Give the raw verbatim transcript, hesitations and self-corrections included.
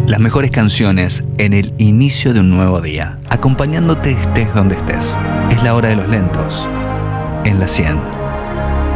Las mejores canciones en el inicio de un nuevo día, acompañándote estés donde estés. Es la hora de los lentos, en la cien.